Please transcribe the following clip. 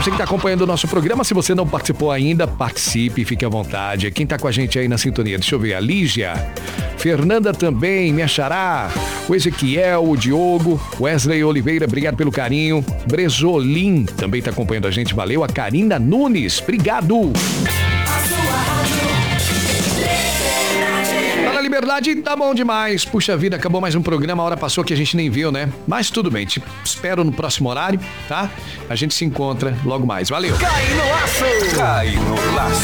você que está acompanhando o nosso programa, se você não participou ainda, participe, fique à vontade. Quem está com a gente aí na sintonia? Deixa eu ver, a Lígia, Fernanda também, minha xará, o Ezequiel, o Diogo, Wesley Oliveira, obrigado pelo carinho. Bresolim também está acompanhando a gente, valeu. A Karina Nunes, obrigado. Tá na Liberdade, tá bom demais. Puxa vida, acabou mais um programa, a hora passou que a gente nem viu, né? Mas tudo bem, te espero no próximo horário, tá? A gente se encontra logo mais, valeu. Cai no laço! Cai no laço!